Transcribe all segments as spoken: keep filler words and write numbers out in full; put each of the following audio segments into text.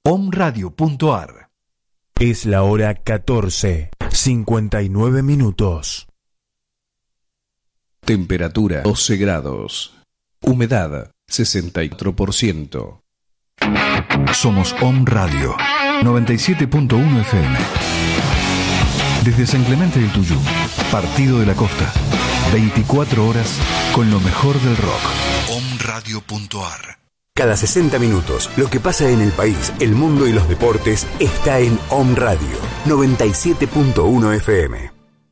omradio.ar. Es la hora catorce, cincuenta y nueve minutos. Temperatura doce grados. Humedad sesenta y cuatro por ciento. Somos Om Radio noventa y siete punto uno F M. Desde San Clemente del Tuyú, Partido de la Costa. veinticuatro horas con lo mejor del rock. omradio punto a r. Cada sesenta minutos, lo que pasa en el país, el mundo y los deportes está en Om Radio noventa y siete punto uno F M.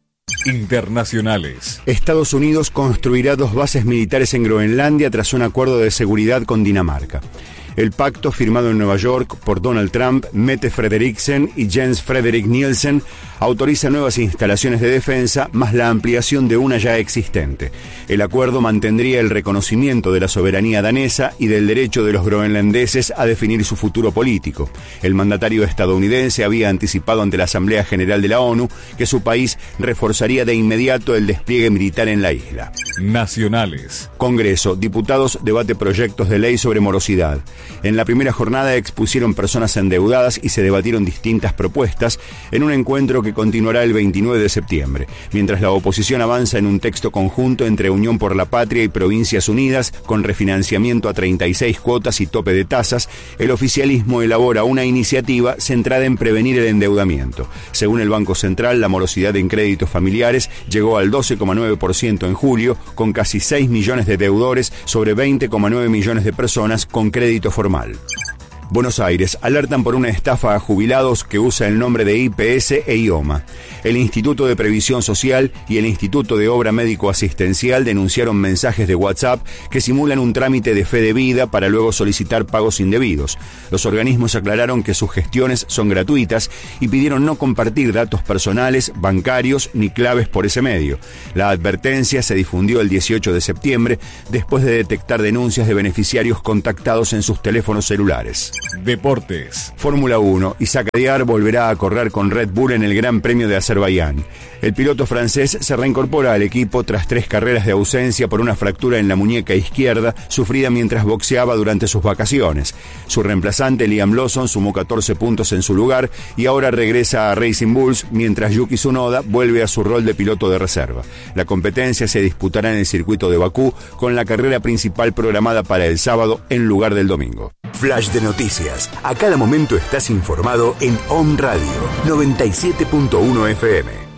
Internacionales. Estados Unidos construirá dos bases militares en Groenlandia tras un acuerdo de seguridad con Dinamarca. El pacto, firmado en Nueva York por Donald Trump, Mette Frederiksen y Jens Frederik Nielsen, autoriza nuevas instalaciones de defensa más la ampliación de una ya existente. El acuerdo mantendría el reconocimiento de la soberanía danesa y del derecho de los groenlandeses a definir su futuro político. El mandatario estadounidense había anticipado ante la Asamblea General de la ONU que su país reforzaría de inmediato el despliegue militar en la isla. Nacionales. Congreso. Diputados debate proyectos de ley sobre morosidad. En la primera jornada expusieron personas endeudadas y se debatieron distintas propuestas en un encuentro que continuará el veintinueve de septiembre, mientras la oposición avanza en un texto conjunto entre Unión por la Patria y Provincias Unidas con refinanciamiento a treinta y seis cuotas y tope de tasas. El oficialismo elabora una iniciativa centrada en prevenir el endeudamiento. Según el Banco Central, la morosidad en créditos familiares llegó al doce coma nueve por ciento en julio, con casi seis millones de deudores sobre veinte coma nueve millones de personas con crédito formal. Buenos Aires. Alertan por una estafa a jubilados que usa el nombre de I P S e IOMA. El Instituto de Previsión Social y el Instituto de Obra Médico Asistencial denunciaron mensajes de WhatsApp que simulan un trámite de fe de vida para luego solicitar pagos indebidos. Los organismos aclararon que sus gestiones son gratuitas y pidieron no compartir datos personales, bancarios ni claves por ese medio. La advertencia se difundió el dieciocho de septiembre después de detectar denuncias de beneficiarios contactados en sus teléfonos celulares. Deportes. Fórmula uno. Isaac Adiar volverá a correr con Red Bull en el Gran Premio de Azerbaiyán. El piloto francés se reincorpora al equipo tras tres carreras de ausencia por una fractura en la muñeca izquierda sufrida mientras boxeaba durante sus vacaciones. Su reemplazante, Liam Lawson, sumó catorce puntos en su lugar y ahora regresa a Racing Bulls, mientras Yuki Tsunoda vuelve a su rol de piloto de reserva. La competencia se disputará en el circuito de Bakú, con la carrera principal programada para el sábado en lugar del domingo. Flash de noticias. A cada momento estás informado en Om Radio noventa y siete punto uno F M.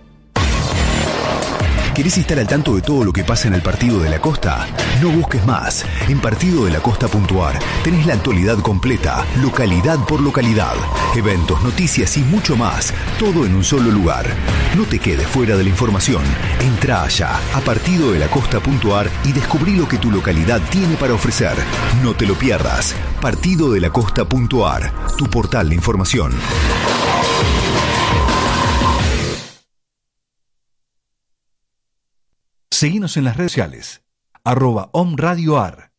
¿Querés estar al tanto de todo lo que pasa en el Partido de la Costa? No busques más. En partido de la costa punto a r tenés la actualidad completa, localidad por localidad, eventos, noticias y mucho más, todo en un solo lugar. No te quedes fuera de la información. Entrá allá a partido de la costa punto a r y descubrí lo que tu localidad tiene para ofrecer. No te lo pierdas. partido de la costa punto a r, tu portal de información. Seguinos en las redes sociales, arroba omradioar.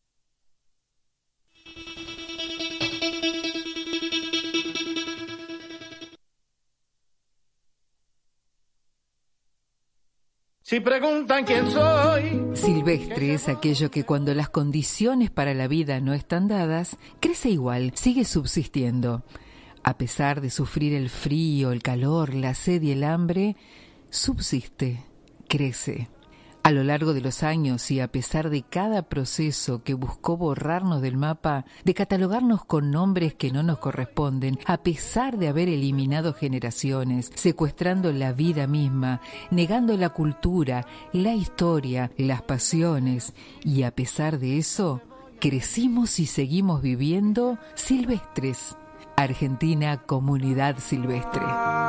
Si preguntan quién soy. Silvestre es aquello que cuando las condiciones para la vida no están dadas, crece igual, sigue subsistiendo. A pesar de sufrir el frío, el calor, la sed y el hambre, subsiste, crece. A lo largo de los años y a pesar de cada proceso que buscó borrarnos del mapa, de catalogarnos con nombres que no nos corresponden, a pesar de haber eliminado generaciones, secuestrando la vida misma, negando la cultura, la historia, las pasiones, y a pesar de eso, crecimos y seguimos viviendo silvestres. Argentina Comunidad Silvestre.